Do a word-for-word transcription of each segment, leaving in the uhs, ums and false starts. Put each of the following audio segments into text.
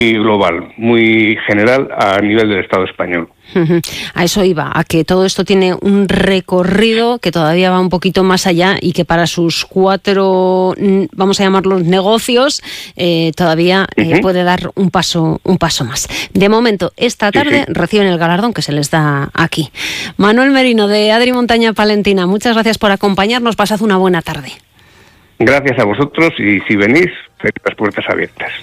global, muy general a nivel del Estado español. A eso iba, a que todo esto tiene un recorrido que todavía va un poquito más allá y que para sus cuatro, vamos a llamarlos negocios, eh, todavía eh, uh-huh. puede dar un paso, un paso más. De momento, esta tarde sí, sí. reciben el galardón que se les da aquí. Manuel Merino, de Adri Montaña Palentina, muchas gracias por acompañarnos, pasad una buena tarde. Gracias a vosotros y si venís, las puertas abiertas.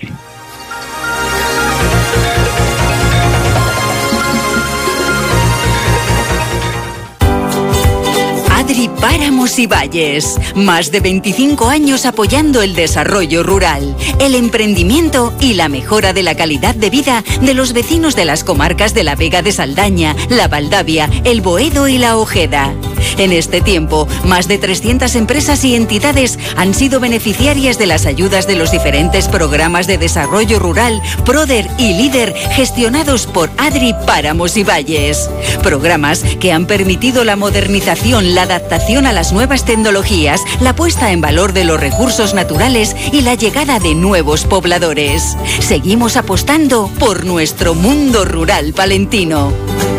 Adri Páramos y Valles, más de veinticinco años apoyando el desarrollo rural, el emprendimiento y la mejora de la calidad de vida de los vecinos de las comarcas de la Vega de Saldaña, la Valdavia, el Boedo y la Ojeda. En este tiempo, más de trescientas empresas y entidades han sido beneficiarias de las ayudas de los diferentes programas de desarrollo rural, Proder y Líder, gestionados por Adri Páramos y Valles. Programas que han permitido la modernización, la adaptación a las nuevas tecnologías, la puesta en valor de los recursos naturales y la llegada de nuevos pobladores. Seguimos apostando por nuestro mundo rural palentino.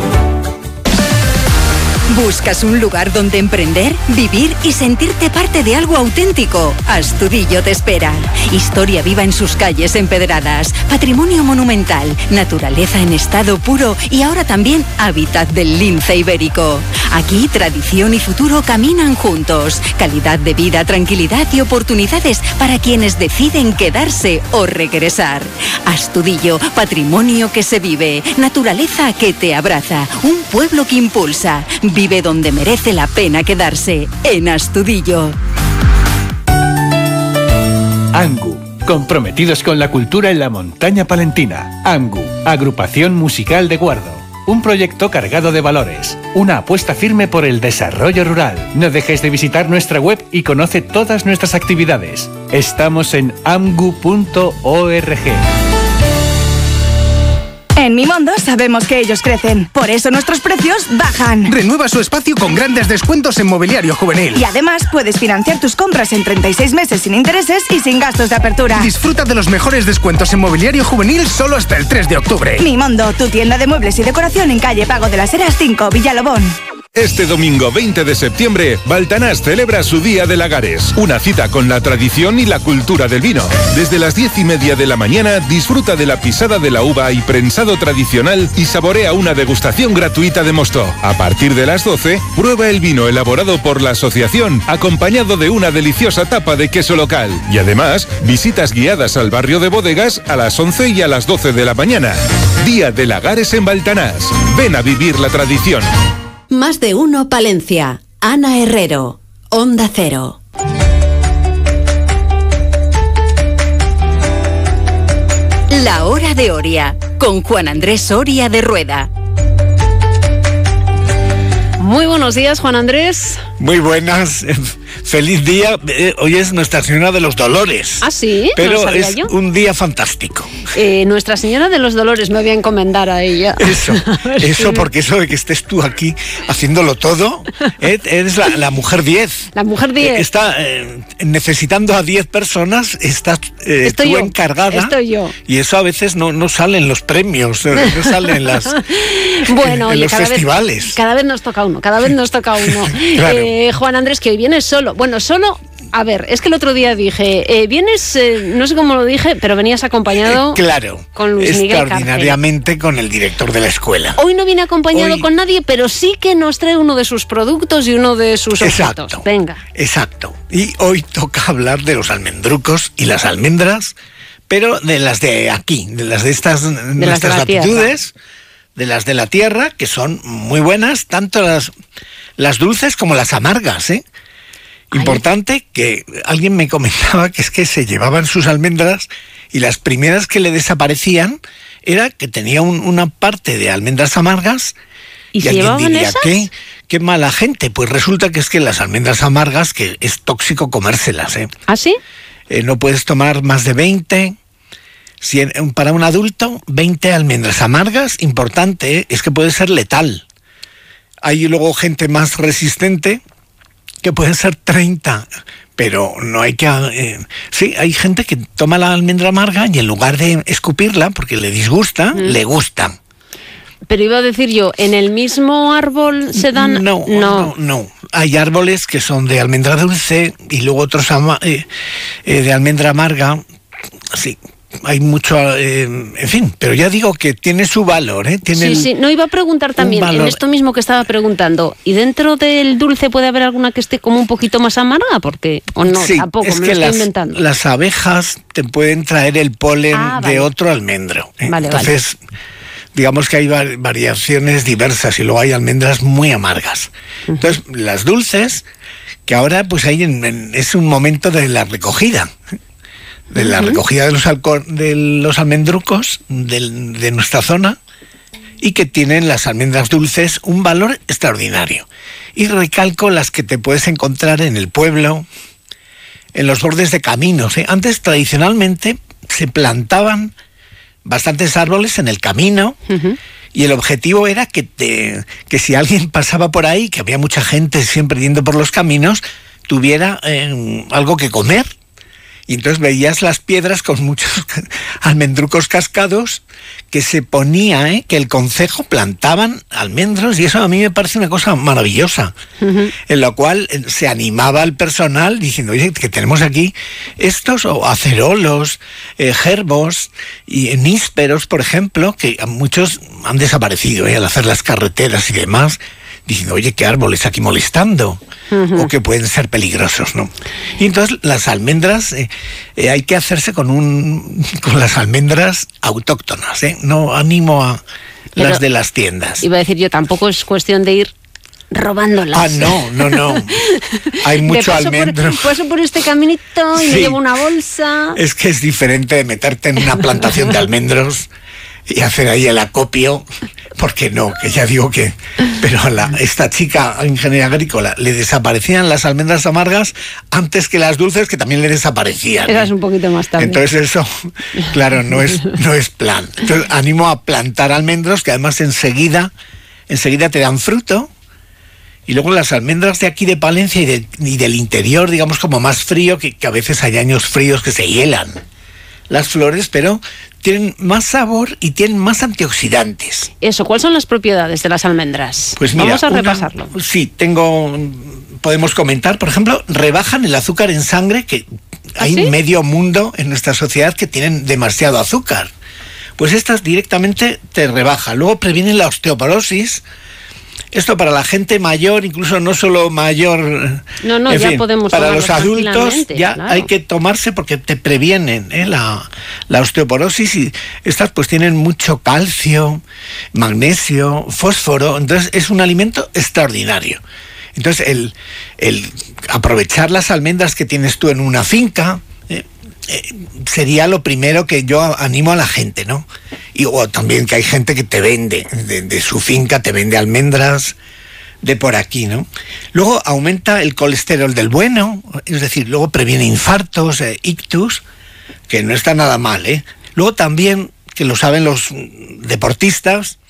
¿Buscas un lugar donde emprender, vivir y sentirte parte de algo auténtico? Astudillo te espera. Historia viva en sus calles empedradas, patrimonio monumental, naturaleza en estado puro y ahora también hábitat del lince ibérico. Aquí tradición y futuro caminan juntos. Calidad de vida, tranquilidad y oportunidades para quienes deciden quedarse o regresar. Astudillo, patrimonio que se vive, naturaleza que te abraza, un pueblo que impulsa. Vive donde merece la pena quedarse, en Astudillo. ANGU, comprometidos con la cultura en la montaña palentina. ANGU, Agrupación Musical de Guardo. Un proyecto cargado de valores. Una apuesta firme por el desarrollo rural. No dejes de visitar nuestra web y conoce todas nuestras actividades. Estamos en amgu punto org. En Mimondo sabemos que ellos crecen, por eso nuestros precios bajan. Renueva su espacio con grandes descuentos en mobiliario juvenil. Y además puedes financiar tus compras en treinta y seis meses sin intereses y sin gastos de apertura. Disfruta de los mejores descuentos en mobiliario juvenil solo hasta el tres de octubre. Mimondo, tu tienda de muebles y decoración en calle Pago de las Heras cinco, Villalobón. Este domingo veinte de septiembre, Baltanás celebra su Día de Lagares, una cita con la tradición y la cultura del vino. Desde las diez y media de la mañana, disfruta de la pisada de la uva y prensado tradicional y saborea una degustación gratuita de mosto. A partir de las doce, prueba el vino elaborado por la asociación, acompañado de una deliciosa tapa de queso local. Y además, visitas guiadas al barrio de Bodegas a las once y a las doce de la mañana. Día de Lagares en Baltanás. Ven a vivir la tradición. Más de uno Palencia. Ana Herrero. Onda Cero. La Hora de Oria. Con Juan Andrés Oria de Rueda. Muy buenos días, Juan Andrés. Muy buenas, feliz día. Hoy es Nuestra Señora de los Dolores. ¿Ah, sí? Pero no es yo. un día fantástico. Eh, Nuestra Señora de los Dolores, me voy a encomendar a ella. Eso, eso sí. Porque eso de que estés tú aquí haciéndolo todo, ¿eh? Eres la, la mujer diez. La mujer diez. Eh, está eh, necesitando a diez personas, estás eh, Estoy tú yo. encargada. Estoy yo. Y eso a veces no, no salen los premios, no salen las, bueno, en oye, los cada festivales. Vez, cada vez nos toca uno, cada vez nos toca uno. Claro. eh, Juan Andrés, que hoy vienes solo. Bueno, solo... A ver, es que el otro día dije, eh, vienes, eh, no sé cómo lo dije, pero venías acompañado eh, claro, con Luis Miguel Cárcel. Extraordinariamente con el director de la escuela. Hoy no viene acompañado Hoy... con nadie, pero sí que nos trae uno de sus productos y uno de sus exacto, objetos. Venga. Exacto. Y hoy toca hablar de los almendrucos y las almendras, pero de las de aquí, de las de estas de nuestras las de latitudes, de las de la tierra, que son muy buenas, tanto las, las dulces como las amargas, ¿eh? Importante que alguien me comentaba que es que se llevaban sus almendras y las primeras que le desaparecían era que tenía un, una parte de almendras amargas. ¿Y, y se alguien llevaban diría, esas? ¿qué, qué mala gente. Pues resulta que es que las almendras amargas, que es tóxico comérselas, ¿eh? ¿Ah, sí? Eh, no puedes tomar más de veinte. Si en, para un adulto, veinte almendras amargas, importante, ¿eh? Es que puede ser letal. Hay luego gente más resistente que pueden ser treinta, pero no hay que... Eh, sí, hay gente que toma la almendra amarga y en lugar de escupirla, porque le disgusta, mm. le gusta. Pero iba a decir yo, ¿en el mismo árbol se dan...? No, no, no. no. Hay árboles que son de almendra dulce y luego otros ama- eh, eh, de almendra amarga. Sí, hay mucho... Eh, en fin, pero ya digo que tiene su valor, ¿eh? Tiene sí, sí. No, iba a preguntar también, en esto mismo que estaba preguntando, ¿y dentro del dulce puede haber alguna que esté como un poquito más amarga? Porque, o no, sí, tampoco, es me que lo estoy las, inventando. las abejas te pueden traer el polen ah, vale. de otro almendro. ¿eh? Vale, Entonces... Vale. Digamos que hay variaciones diversas y luego hay almendras muy amargas. Uh-huh. Entonces, las dulces, que ahora pues hay en, en, es un momento de la recogida, de la uh-huh. recogida de los, alco- de los almendrucos de, de nuestra zona, y que tienen las almendras dulces un valor extraordinario. Y recalco las que te puedes encontrar en el pueblo, en los bordes de caminos. ¿eh? Antes, tradicionalmente, se plantaban bastantes árboles en el camino, uh-huh. y el objetivo era que, te, que si alguien pasaba por ahí, que había mucha gente siempre yendo por los caminos, tuviera eh, algo que comer. Y entonces veías las piedras con muchos almendrucos cascados que se ponía, ¿eh? que el concejo plantaban almendros, y eso a mí me parece una cosa maravillosa, uh-huh. en lo cual se animaba al personal diciendo, oye, que tenemos aquí estos, o acerolos, eh, gerbos y nísperos, por ejemplo, que muchos han desaparecido ¿eh? al hacer las carreteras y demás, diciendo, oye, qué árboles aquí molestando, uh-huh. o que pueden ser peligrosos, ¿no? Y entonces las almendras, eh, eh, hay que hacerse con un con las almendras autóctonas, ¿eh? No animo a Pero las de las tiendas. Iba a decir yo, tampoco es cuestión de ir robándolas. Ah, no, no, no. Hay mucho paso almendro. Por, paso por este caminito y sí. me llevo una bolsa. Es que es diferente de meterte en una plantación de almendros y hacer ahí el acopio, porque no, que ya digo que... Pero a la, esta chica ingeniera agrícola le desaparecían las almendras amargas antes que las dulces, que también le desaparecían. Era ¿eh? un poquito más tarde. Entonces eso, claro, no es, no es plan. Entonces animo a plantar almendros, que además enseguida, enseguida te dan fruto. Y luego las almendras de aquí de Palencia y, de, y del interior, digamos como más frío, que, que a veces hay años fríos que se hielan las flores, pero tienen más sabor y tienen más antioxidantes. Eso, ¿cuáles son las propiedades de las almendras? Pues mira, vamos a una, repasarlo. Sí, tengo, podemos comentar, por ejemplo, rebajan el azúcar en sangre, que ¿Ah, hay sí? medio mundo en nuestra sociedad que tienen demasiado azúcar. Pues estas directamente te rebajan. Luego previenen la osteoporosis. Esto para la gente mayor, incluso no solo mayor, no, no, en ya fin, podemos para los adultos ya claro. hay que tomarse porque te previenen ¿eh? la, la osteoporosis, y estas pues tienen mucho calcio, magnesio, fósforo, entonces es un alimento extraordinario. Entonces el, el aprovechar las almendras que tienes tú en una finca, eh, eh, sería lo primero que yo animo a la gente, ¿no? Y o también que hay gente que te vende, de, de su finca te vende almendras de por aquí, ¿no? Luego aumenta el colesterol del bueno, es decir, luego previene infartos, eh, ictus, que no está nada mal, ¿eh? Luego también, que lo saben los deportistas,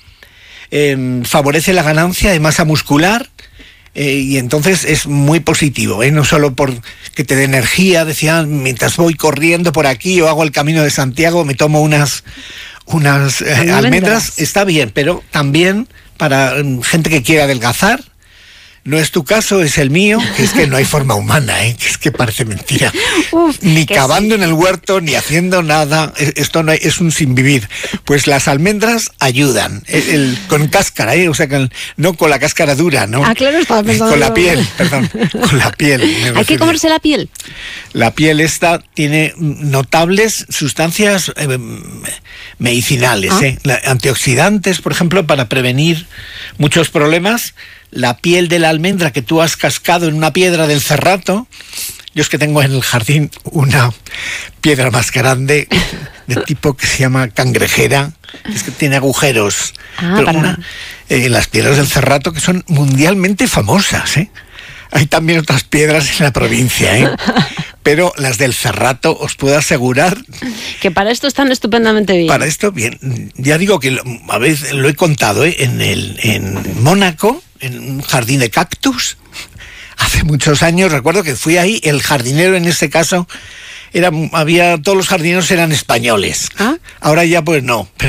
eh, favorece la ganancia de masa muscular, Eh, y entonces es muy positivo, ¿eh? No solo por que te dé energía, decía, mientras voy corriendo por aquí o hago el Camino de Santiago, me tomo unas, unas eh, almendras, está bien, pero también para um, gente que quiera adelgazar. No es tu caso, es el mío, que es que no hay forma humana, ¿eh? Que es que parece mentira. Uf, ni cavando sí. en el huerto, ni haciendo nada, esto no hay, es un sinvivir. Pues las almendras ayudan, el, el, con cáscara, ¿eh? O sea, con, no con la cáscara dura, ¿no? Ah, claro, estaba pensando. Con la piel, perdón, con la piel. ¿Hay que comerse la piel? La piel esta tiene notables sustancias eh, medicinales, ¿Ah? ¿eh? La, antioxidantes, por ejemplo, para prevenir muchos problemas. La piel de la almendra que tú has cascado en una piedra del cerrato. Yo es que tengo en el jardín una piedra más grande de tipo que se llama cangrejera, es que tiene agujeros. Ah, pero para... una, eh, las piedras del cerrato que son mundialmente famosas, ¿eh? Hay también otras piedras en la provincia, ¿eh? Pero las del cerrato os puedo asegurar que para esto están estupendamente bien. Para esto bien. Ya digo que lo, a veces lo he contado, ¿eh? En el en Mónaco, en un jardín de cactus, hace muchos años, recuerdo que fui ahí, el jardinero en este caso, era, había, todos los jardineros eran españoles. ¿Ah? Ahora ya pues no, pero